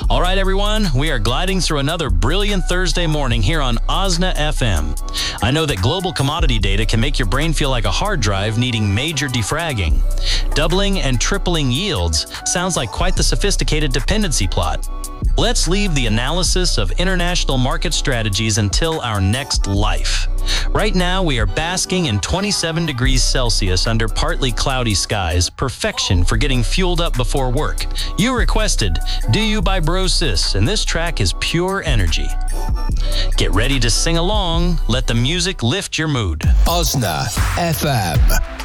All right, everyone, we are gliding through another brilliant Thursday morning here on OSNA FM. I know that global commodity data can make your brain feel like a hard drive needing major defragging. Doubling and tripling yields sounds like quite the sophisticated dependency plot. Let's leave the analysis of international market strategies until our next life. Right now, we are basking in 27 degrees Celsius under partly cloudy skies, perfection for getting fueled up before work. You requested Do You by Brosis, and this track is pure energy. Get ready to sing along. Let the music lift your mood. OSNA FM.